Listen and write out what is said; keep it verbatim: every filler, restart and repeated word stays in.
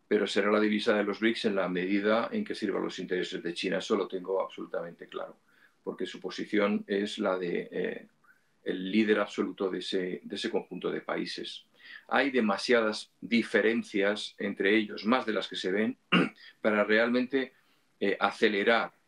pero será la divisa de los B R I C S en la medida en que sirva a los intereses de China. Eso lo tengo absolutamente claro, porque su posición es la de eh, el líder absoluto de ese, de ese conjunto de países. Hay demasiadas diferencias entre ellos, más de las que se ven, para realmente eh, acelerar